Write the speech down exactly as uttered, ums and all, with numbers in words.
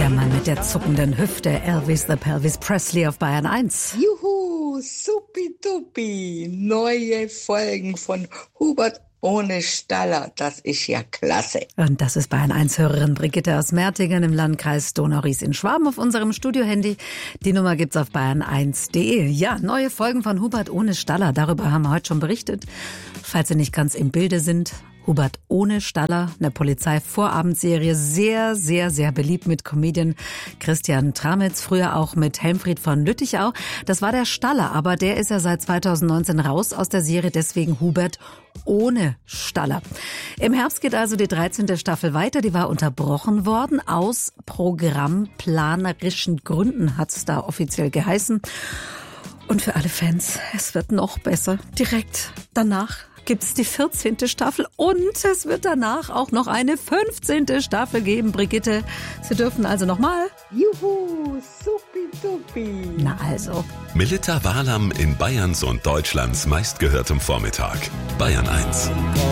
Der Mann mit der zuckenden Hüfte, Elvis the Pelvis Presley auf Bayern eins. Juhu, supi-dupi, neue Folgen von Hubert ohne Staller, das ist ja klasse. Und das ist Bayern eins Hörerin Brigitte aus Mertingen im Landkreis Donau-Ries in Schwaben auf unserem Studiohandy. Die Nummer gibt's auf bayern eins punkt de. Ja, neue Folgen von Hubert ohne Staller, darüber haben wir heute schon berichtet. Falls Sie nicht ganz im Bilde sind, Hubert ohne Staller, eine Polizei-Vorabendserie, sehr, sehr, sehr beliebt mit Comedian Christian Tramitz, früher auch mit Helmfried von Lüttichau. Das war der Staller, aber der ist ja seit zweitausendneunzehn raus aus der Serie, deswegen Hubert ohne Staller. Im Herbst geht also die dreizehnte Staffel weiter, die war unterbrochen worden. Aus programmplanerischen Gründen hat es da offiziell geheißen. Und für alle Fans, es wird noch besser. Direkt danach gibt's die vierzehnte Staffel und es wird danach auch noch eine fünfzehnte Staffel geben. Brigitte, Sie dürfen also nochmal. Juhu, supi-dupi. Na also. Melitta Walam in Bayerns und Deutschlands meistgehörtem Vormittag. Bayern eins.